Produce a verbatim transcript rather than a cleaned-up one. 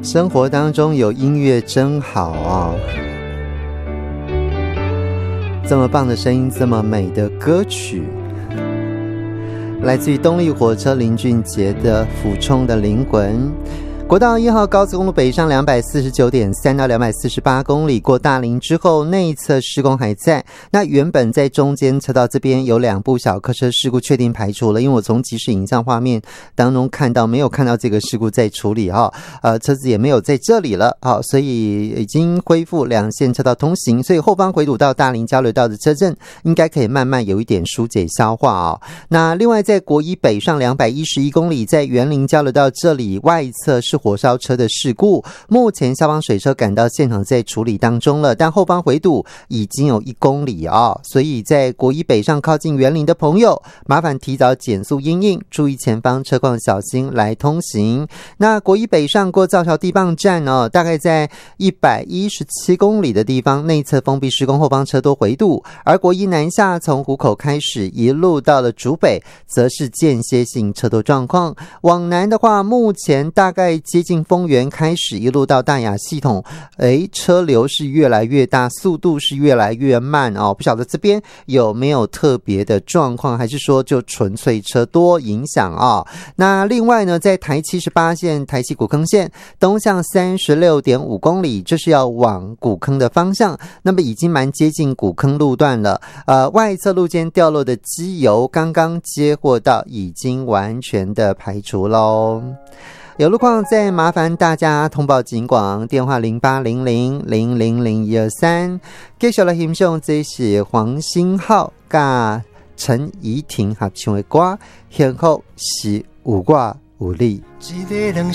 生活当中有音乐真好啊！这么棒的声音，这么美的歌曲，来自于动力火车林俊杰的《俯冲的灵魂》。国道一号高速公路北上 两百四十九点三 到两百四十八公里，过大林之后内侧施工还在，那原本在中间车道这边有两部小客车事故确定排除了，因为我从即时影像画面当中看到没有看到这个事故在处理哈，呃车子也没有在这里了，好，所以已经恢复两线车道通行，所以后方回堵到大林交流道的车阵应该可以慢慢有一点疏解消化哦。那另外在国一北上两百一十一公里，在园林交流道这里外侧是火烧车的事故，目前消防水车赶到现场在处理当中了，但后方回堵已经有一公里哦，所以在国一北上靠近园林的朋友，麻烦提早减速因应，注意前方车况，小心来通行。那国一北上过造桥地磅站哦，大概在一百一十七公里的地方，内侧封闭施工，后方车多回堵，而国一南下从湖口开始一路到了竹北，则是间歇性车多状况。往南的话，目前大概接近丰原开始一路到大雅系统，诶，车流是越来越大，速度是越来越慢哦。不晓得这边有没有特别的状况，还是说就纯粹车多影响啊、哦？那另外呢，在台七十八线台七古坑线东向 三十六点五公里，这是要往古坑的方向，那么已经蛮接近古坑路段了。呃，外侧路肩掉落的机油刚刚接获到，已经完全的排除咯。有路况再麻烦大家通报警广，电话零八零零零零零一二三。接下来欣赏这是黄星浩跟陈怡婷合唱的歌，幸福是有我有你。 一个人